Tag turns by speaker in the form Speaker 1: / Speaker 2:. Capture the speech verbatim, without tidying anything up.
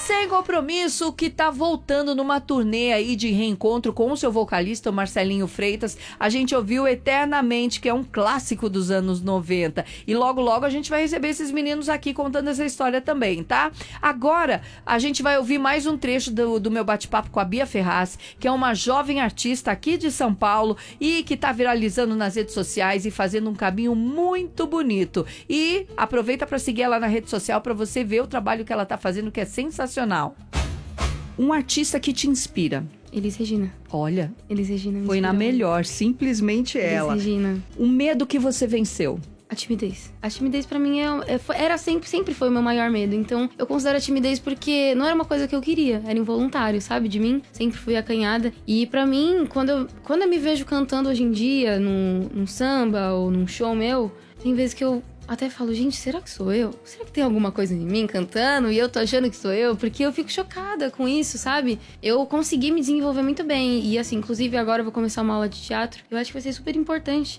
Speaker 1: Sem Compromisso, que tá voltando numa turnê aí de reencontro com o seu vocalista, o Marcelinho Freitas. A gente ouviu Eternamente, que é um clássico dos anos noventa. E logo, logo a gente vai receber esses meninos aqui contando essa história também, tá? Agora, a gente vai ouvir mais um trecho do, do meu bate-papo com a Bia Ferraz, que é uma jovem artista aqui de São Paulo e que tá viralizando nas redes sociais e fazendo um caminho muito bonito. E aproveita para seguir ela na rede social para você ver o trabalho que ela tá fazendo, que é sensacional. Um artista que te inspira.
Speaker 2: Elis Regina.
Speaker 1: Olha,
Speaker 2: Elis Regina me
Speaker 1: foi na
Speaker 2: inspirou.
Speaker 1: melhor, simplesmente
Speaker 2: Elis
Speaker 1: ela.
Speaker 2: Regina.
Speaker 1: O medo que você venceu.
Speaker 2: A timidez. A timidez pra mim é, é, foi- era sempre, sempre foi o meu maior medo. Então, eu considero a timidez porque não era uma coisa que eu queria. Era involuntário, sabe? De mim. Sempre fui acanhada. E pra mim, quando eu, quando eu me vejo cantando hoje em dia, num, num samba ou num show meu, tem vezes que eu até falo, gente, será que sou eu? Será que tem alguma coisa em mim cantando e eu tô achando que sou eu? Porque eu fico chocada com isso, sabe? Eu consegui me desenvolver muito bem. E assim, inclusive agora eu vou começar uma aula de teatro. Eu acho que vai ser super importante